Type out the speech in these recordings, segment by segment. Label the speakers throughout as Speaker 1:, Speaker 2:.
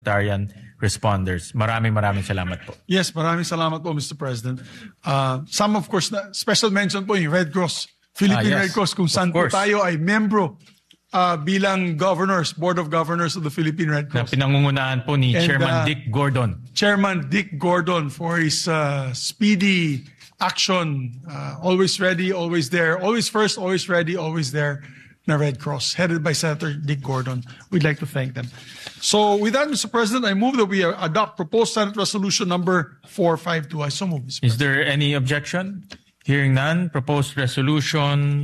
Speaker 1: humanitarian responders. Maraming salamat po.
Speaker 2: Yes, maraming salamat po, Mr. President. Some, of course, special mention po yung Red Cross, Philippine
Speaker 1: yes,
Speaker 2: Red Cross, kung saan po tayo ay membro bilang governors, Board of Governors of the Philippine Red Cross.
Speaker 1: Na pinangungunahan po ni Chairman Dick Gordon.
Speaker 2: Chairman Dick Gordon for his speedy action, always ready, always there, always first, always ready, always there, na Red Cross, headed by Senator Dick Gordon. We'd like to thank them. So with that, Mr. President, I move that we adopt proposed Senate Resolution number 452. I so move, Mr. President.
Speaker 1: Is there any objection? Hearing none, proposed resolution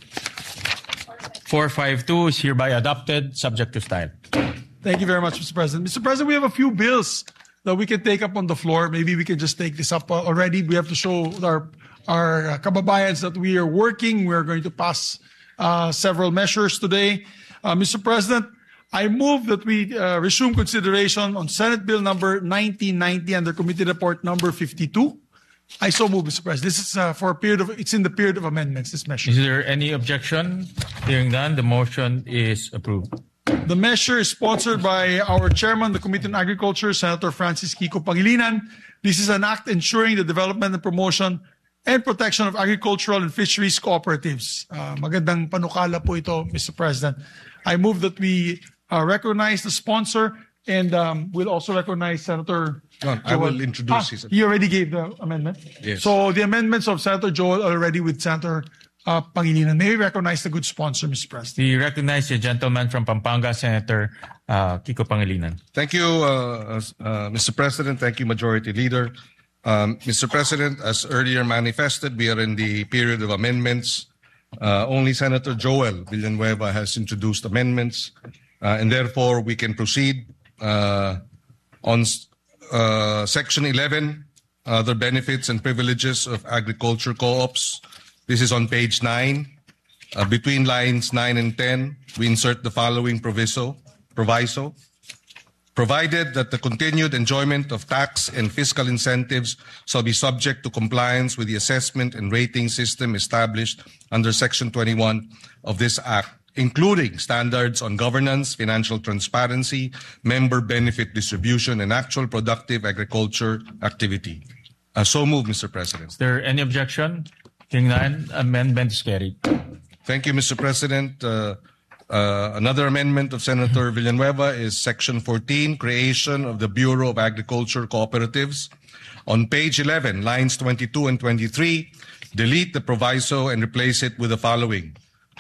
Speaker 1: 452 is hereby adopted, subject to style.
Speaker 2: Thank you very much, Mr. President. Mr. President, we have a few bills that we can take up on the floor. Maybe we can just take this up already. We have to show our kababayans that we are working. We're going to pass several measures today. Mr. President, I move that we resume consideration on Senate Bill number 1990 under Committee Report number 52. I so move, Mr. President. This is for a period of, it's in the period of amendments, this measure.
Speaker 1: Is there any objection? Hearing none, the motion is approved.
Speaker 2: The measure is sponsored by our chairman, the Committee on Agriculture, Senator Francis Kiko Pangilinan. This is an act ensuring the development and promotion and protection of agricultural and fisheries cooperatives. Magandang panukala po ito, Mr. President. I move that we recognize the sponsor and we'll also recognize Senator
Speaker 3: Joel. I will introduce his.
Speaker 2: He already gave the amendment?
Speaker 3: Yes.
Speaker 2: So the amendments of Senator Joel are already with Senator Pangilinan. May we recognize the good sponsor, Mr. President?
Speaker 1: We recognize the gentleman from Pampanga, Senator Kiko Pangilinan.
Speaker 3: Thank you, Mr. President. Thank you, Majority Leader. Mr. President, as earlier manifested, we are in the period of amendments. Only Senator Joel Villanueva has introduced amendments, and therefore we can proceed on Section 11, other benefits and privileges of agriculture co-ops. This is on page 9. Between lines 9 and 10, we insert the following proviso. Provided that the continued enjoyment of tax and fiscal incentives shall be subject to compliance with the assessment and rating system established under Section 21 of this Act, including standards on governance, financial transparency, member benefit distribution, and actual productive agriculture activity. So move, Mr. President.
Speaker 1: Is there any objection? Hearing none, amendment is carried.
Speaker 3: Thank you, Mr. President. Another amendment of Senator Villanueva is Section 14, creation of the Bureau of Agriculture Cooperatives. On page 11, lines 22 and 23, delete the proviso and replace it with the following.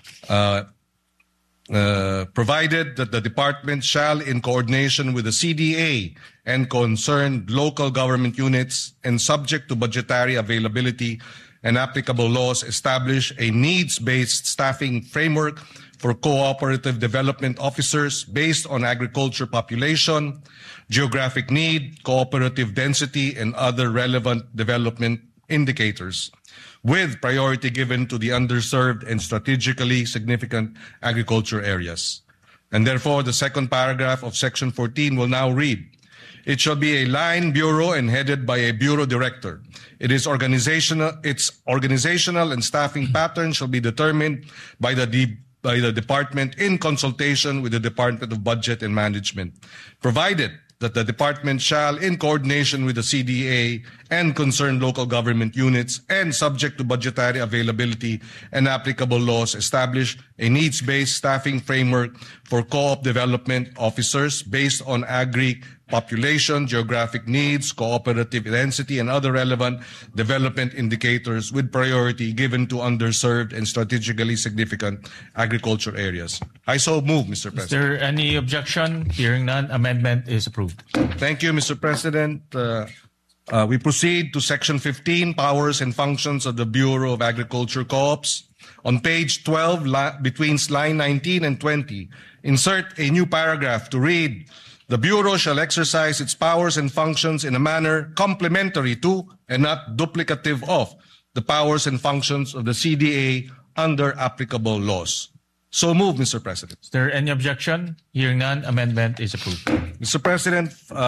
Speaker 3: Provided that the department shall, in coordination with the CDA and concerned local government units and subject to budgetary availability and applicable laws, establish a needs-based staffing framework for cooperative development officers based on agriculture population, geographic need, cooperative density, and other relevant development indicators, with priority given to the underserved and strategically significant agriculture areas. And therefore, the second paragraph of Section 14 will now read, it shall be a line bureau and headed by a bureau director. Its organizational and staffing pattern shall be determined by the department in consultation with the Department of Budget and Management, provided that the department shall, in coordination with the CDA and concerned local government units and subject to budgetary availability and applicable laws, establish a needs-based staffing framework for co-op development officers based on population, geographic needs, cooperative density, and other relevant development indicators with priority given to underserved and strategically significant agriculture areas. I so move, Mr. President.
Speaker 1: Is there any objection? Hearing none, amendment is approved.
Speaker 3: Thank you, Mr. President. We proceed to Section 15, powers and functions of the Bureau of Agriculture Co-ops. On page 12, between line 19 and 20, insert a new paragraph to read, the Bureau shall exercise its powers and functions in a manner complementary to and not duplicative of the powers and functions of the CDA under applicable laws. So move, Mr. President.
Speaker 1: Is there any objection? Hearing none, amendment is approved.
Speaker 3: Mr. President,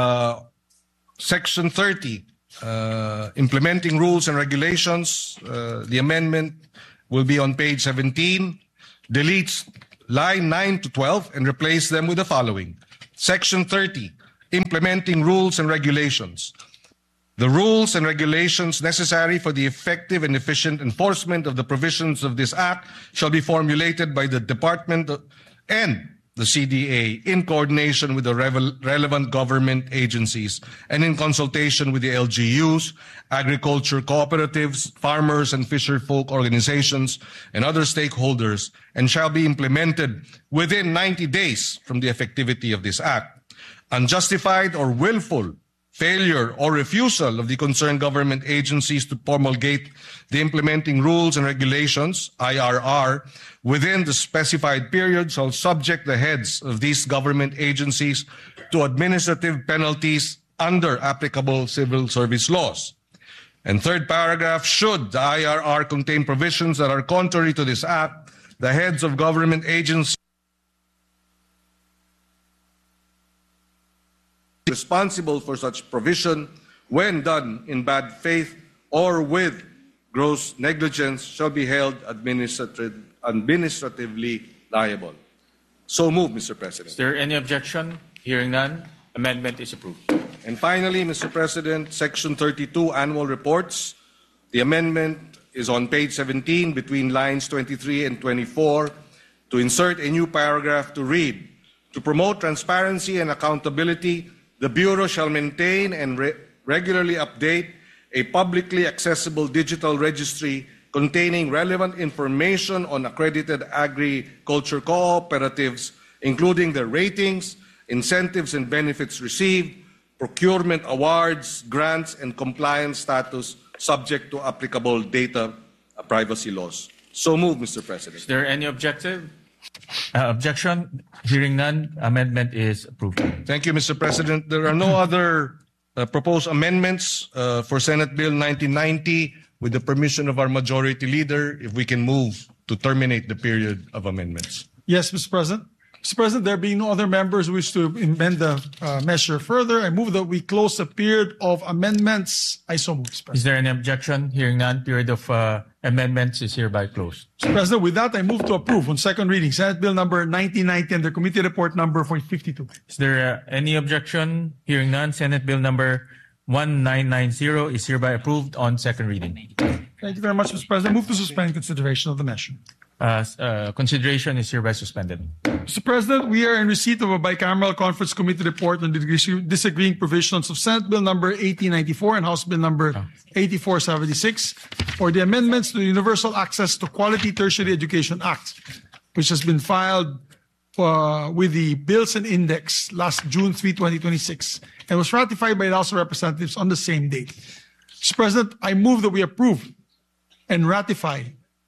Speaker 3: Section 30, implementing rules and regulations, the amendment will be on page 17, deletes line 9 to 12 and replace them with the following. Section 30, implementing rules and regulations. The rules and regulations necessary for the effective and efficient enforcement of the provisions of this Act shall be formulated by the Department and the CDA in coordination with the relevant government agencies and in consultation with the LGUs, agriculture cooperatives, farmers and fisherfolk organizations, and other stakeholders, and shall be implemented within 90 days from the effectivity of this Act. Unjustified or willful failure or refusal of the concerned government agencies to promulgate the implementing rules and regulations, IRR, within the specified period shall subject the heads of these government agencies to administrative penalties under applicable civil service laws. And third paragraph, should the IRR contain provisions that are contrary to this Act, the heads of government agencies responsible for such provision, when done in bad faith or with gross negligence, shall be held administratively liable. So move, Mr. President.
Speaker 1: Is there any objection? Hearing none, amendment is approved.
Speaker 3: And finally, Mr. President, Section 32, Annual Reports. The amendment is on page 17 between lines 23 and 24 to insert a new paragraph to read, to promote transparency and accountability, the Bureau shall maintain and regularly update a publicly accessible digital registry containing relevant information on accredited agriculture cooperatives, including their ratings, incentives and benefits received, procurement awards, grants, and compliance status subject to applicable data privacy laws. So move, Mr. President.
Speaker 1: Is there any objection? Hearing none, amendment is approved.
Speaker 3: Thank you, Mr. President. There are no other proposed amendments for Senate Bill 1990. With the permission of our majority leader, if we can move to terminate the period of amendments.
Speaker 2: Yes, Mr. President. Mr. President, there being no other members who wish to amend the measure further, I move that we close the period of amendments. I so move, Mr. President.
Speaker 1: Is there any objection? Hearing none, period of amendments is hereby closed.
Speaker 2: Mr. President, with that, I move to approve on second reading Senate Bill number 1990 and the committee report number 52.
Speaker 1: Is there any objection? Hearing none, Senate Bill number 1990 is hereby approved on second reading.
Speaker 2: Thank you very much, Mr. President. Move to suspend consideration of the measure.
Speaker 1: Consideration is hereby suspended.
Speaker 2: Mr. President, we are in receipt of a bicameral conference committee report on the disagreeing provisions of Senate Bill number 1894 and House Bill number 8476 for the amendments to the Universal Access to Quality Tertiary Education Act, which has been filed with the Bills and Index last June 3, 2026, and was ratified by the House of Representatives on the same date. Mr. President, I move that we approve and ratify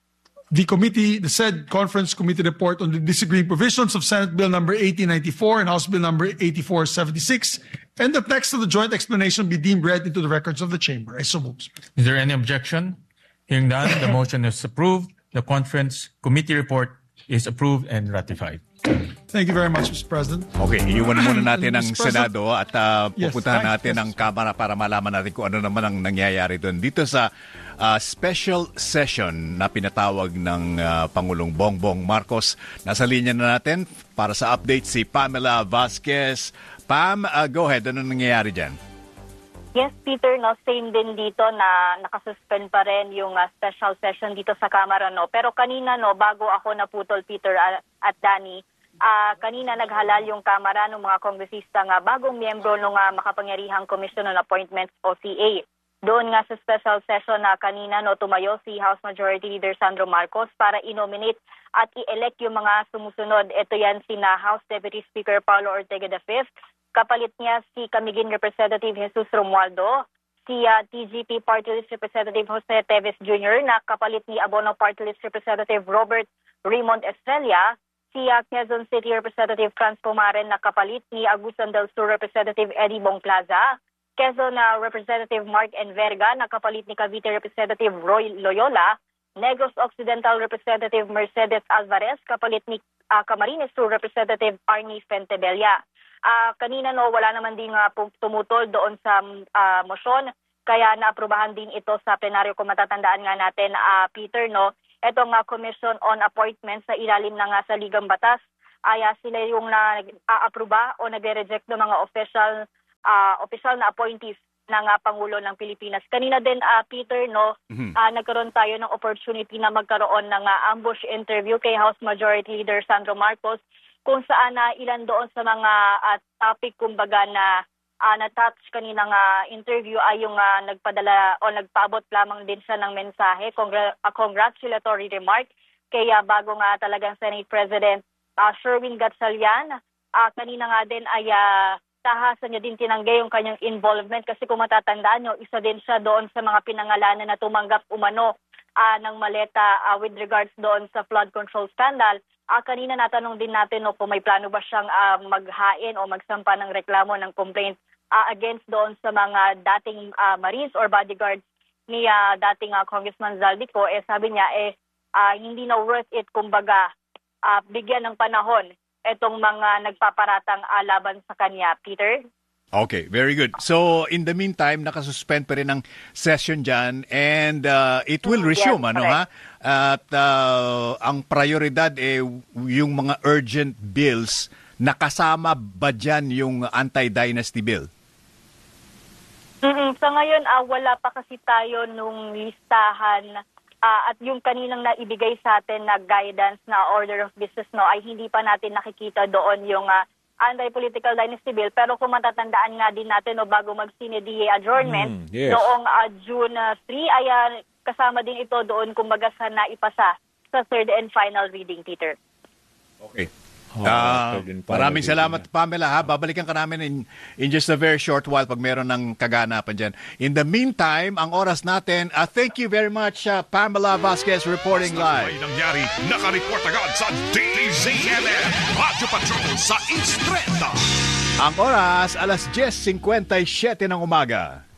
Speaker 2: the said conference committee report on the disagreeing provisions of Senate Bill number 1894 and House Bill number 8476, and the text of the joint explanation be deemed read into the records of the chamber. I so move.
Speaker 1: Is there any objection? Hearing none, the motion is approved. The conference committee report is approved and ratified.
Speaker 2: Thank you very much, Mr. President.
Speaker 4: Okay, iwan muna natin ang
Speaker 2: Mr. President.
Speaker 4: Senado at
Speaker 2: Yes,
Speaker 4: pupuntahan
Speaker 2: thanks.
Speaker 4: natin ang Kamara para malaman natin kung ano naman ang nangyayari doon. Dito sa special session na pinatawag ng Pangulong Bongbong Marcos. Nasa linya na natin para sa update si Pamela Vasquez. Pam, go ahead. Ano nangyayari dyan?
Speaker 5: Yes, Peter, no, same din dito na nakasuspend pa rin yung special session dito sa Kamara, no. Pero kanina, no, bago ako naputol, Peter at Danny, kanina naghalal yung Kamara ng mga kongresista nga bagong miyembro ng makapangyarihang Commission on Appointments o CA. Doon nga sa special session na kanina, no, tumayo si House Majority Leader Sandro Marcos para i-nominate at i-elect yung mga sumusunod. Ito yan sina House Deputy Speaker Paulo Ortega V, kapalit niya si Camiguin Representative Jesus Romualdo, si TGP Party List Representative Jose Teves Jr. na kapalit ni Abono Party List Representative Robert Raymond Estrella, si Quezon City Representative Franz Pomaren na kapalit ni Agusan del Sur Representative Eddie Bong Plaza, Quezon Representative Mark Enverga na kapalit ni Cavite Representative Roy Loyola, Negros Occidental Representative Mercedes Alvarez kapalit ni Camarines Sur Representative Arnie Fentebella. Kanina, no, wala naman din tumutol doon sa motion, kaya naaprubahan din ito sa plenaryo. Kung matatandaan nga natin, Peter, no, itong Commission on Appointments sa ilalim ng sa Ligang Batas, ay sila yung na-aapruba o nag-reject ng mga official official na appointees ng Pangulo ng Pilipinas. Kanina din, Peter, nagkaroon tayo ng opportunity na magkaroon ng ambush interview kay House Majority Leader Sandro Marcos, kung saan ilan doon sa mga topic, kumbaga, na na-touch kaninang interview ay yung nagpadala o nagpaabot lamang din siya ng mensahe, congratulatory remark kay bago nga talagang Senate President Sherwin Gatchalian. Kanina nga din ay tahasan niya din tinanggay yung kanyang involvement kasi kung matatandaan nyo, isa din siya doon sa mga pinangalanan na tumanggap umano ng maleta with regards doon sa flood control scandal. Kanina natanong din natin kung may plano ba siyang maghain o magsampa ng reklamo ng complaint against doon sa mga dating Marines or bodyguards ni dating Congressman Zaldico. Sabi niya hindi na worth it, kumbaga bigyan ng panahon itong mga nagpaparatang laban sa kanya, Peter.
Speaker 4: Okay, very good. So, in the meantime, nakasuspend pa rin ang session dyan and it will resume,
Speaker 5: yes,
Speaker 4: ha? At ang prioridad yung mga urgent bills. Nakasama ba dyan yung anti-dynasty bill?
Speaker 5: Sa ngayon, wala pa kasi tayo nung listahan at yung kaninang naibigay sa atin na guidance na order of business ay hindi pa natin nakikita doon yung anti-political dynasty bill. Pero kung matatandaan nga din natin bago mag-CNDA adjournment,
Speaker 6: yes.
Speaker 5: noong June 3 ay kasama din ito doon kumbaga sa naipasa sa third and final reading, Peter.
Speaker 4: Okay. Maraming salamat, Pamela. Babalikan ka namin in just a very short while pag meron ng kaganapan dyan. In the meantime, ang oras natin, thank you very much, Pamela Vasquez reporting live.
Speaker 7: May nangyari, nakareport agad sa DZMM Radyo Patrol sa East 30.
Speaker 4: Ang oras, 10:57 ng umaga.